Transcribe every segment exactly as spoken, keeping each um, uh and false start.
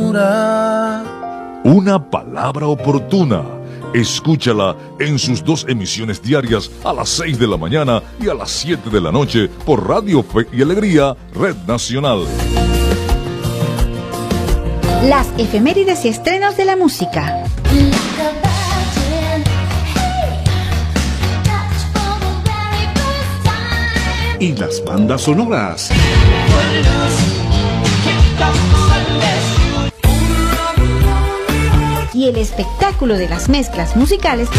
ternura. Una palabra oportuna. Escúchala en sus dos emisiones diarias a las seis de la mañana y a las siete de la noche por Radio Fe y Alegría, Red Nacional. Las efemérides y estrenos de la música. Y las bandas sonoras. Y el espectáculo de las mezclas musicales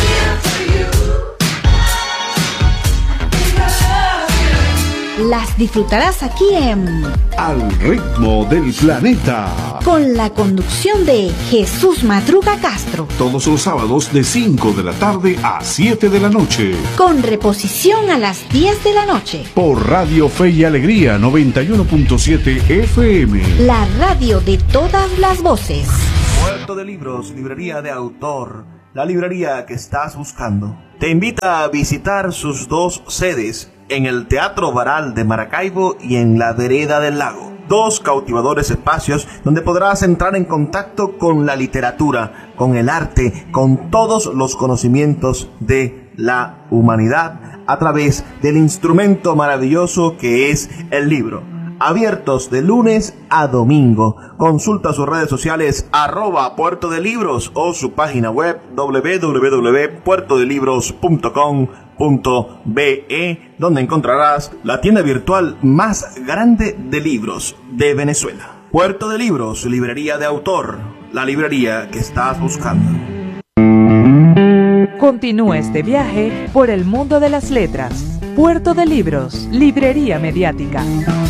las disfrutarás aquí en Al ritmo del planeta, con la conducción de Jesús Madruga Castro, todos los sábados de cinco de la tarde a siete de la noche, con reposición a las diez de la noche por Radio Fe y Alegría noventa y uno punto siete F M, la radio de todas las voces. Puerto de Libros, librería de autor, la librería que estás buscando. Te invita a visitar sus dos sedes, en el Teatro Baral de Maracaibo y en la Vereda del Lago. Dos cautivadores espacios donde podrás entrar en contacto con la literatura, con el arte, con todos los conocimientos de la humanidad a través del instrumento maravilloso que es el libro. Abiertos de lunes a domingo. Consulta sus redes sociales arroba Puerto de Libros o su página web doble u doble u doble u punto puerto de libros punto com punto be, donde encontrarás la tienda virtual más grande de libros de Venezuela. Puerto de Libros, librería de autor, la librería que estás buscando. Continúa este viaje por el mundo de las letras. Puerto de Libros, librería mediática.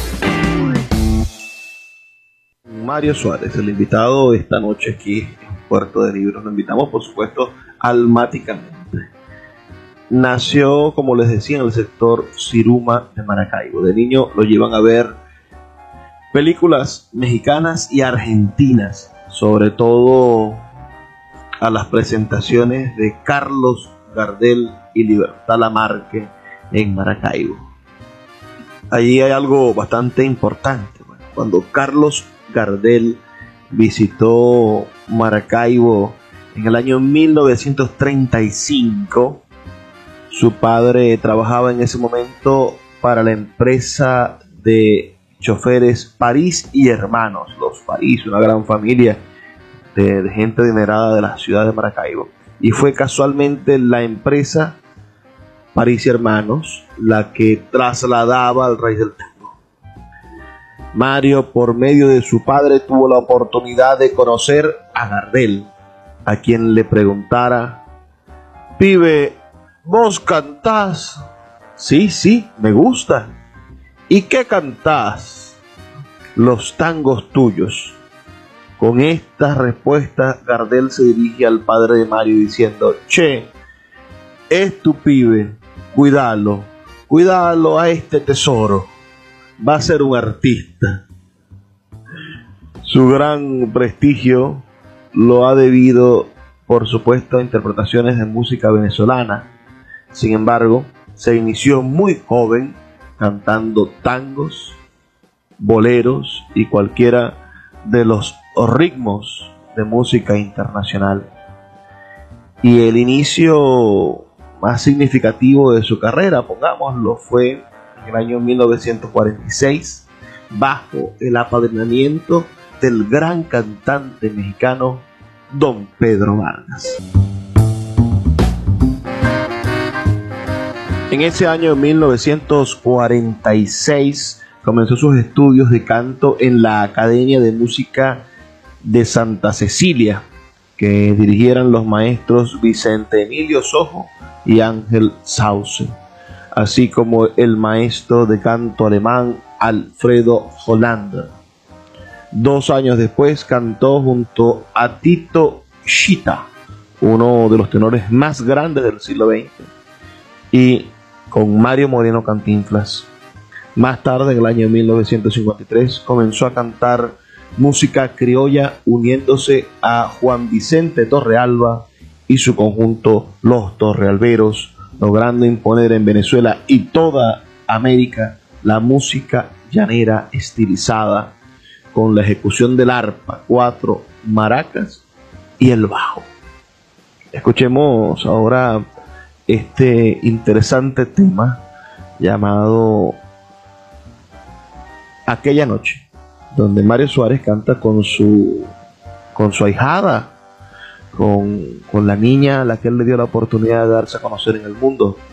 Mario Suárez, el invitado esta noche aquí en Puerto de Libros. Lo invitamos, por supuesto, almáticamente. Nació, como les decía, en el sector Siruma de Maracaibo. De niño lo llevan a ver películas mexicanas y argentinas, sobre todo a las presentaciones de Carlos Gardel y Libertad Lamarque en Maracaibo. Allí hay algo bastante importante. Cuando Carlos Gardel visitó Maracaibo en el año mil novecientos treinta y cinco, su padre trabajaba en ese momento para la empresa de choferes París y Hermanos, los París, una gran familia de, de gente adinerada de la ciudad de Maracaibo. Y fue casualmente la empresa París y Hermanos la que trasladaba al rey del tango. Mario, por medio de su padre, tuvo la oportunidad de conocer a Gardel, a quien le preguntara: pibe, ¿vos cantás? Sí, sí, me gusta. ¿Y qué cantás? Los tangos tuyos. Con esta respuesta, Gardel se dirige al padre de Mario diciendo: che, es tu pibe, cuídalo, cuídalo a este tesoro, va a ser un artista. Su gran prestigio lo ha debido, por supuesto, a interpretaciones de música venezolana. Sin embargo, se inició muy joven cantando tangos, boleros y cualquiera de los ritmos de música internacional. Y el inicio más significativo de su carrera, pongámoslo, fue en el año mil novecientos cuarenta y seis, bajo el apadrinamiento del gran cantante mexicano Don Pedro Vargas. En ese año mil novecientos cuarenta y seis comenzó sus estudios de canto en la Academia de Música de Santa Cecilia, que dirigieran los maestros Vicente Emilio Sojo y Ángel Sauce, así como el maestro de canto alemán Alfredo Hollander. Dos años después cantó junto a Tito Chita, uno de los tenores más grandes del siglo veinte, y con Mario Moreno Cantinflas. Más tarde, en el año mil novecientos cincuenta y tres, comenzó a cantar música criolla uniéndose a Juan Vicente Torrealba y su conjunto Los Torrealberos, logrando imponer en Venezuela y toda América la música llanera estilizada, con la ejecución del arpa, cuatro maracas y el bajo. Escuchemos ahora este interesante tema llamado Aquella Noche, donde Mario Suárez canta con su con su ahijada, con, con la niña a la que él le dio la oportunidad de darse a conocer en el mundo,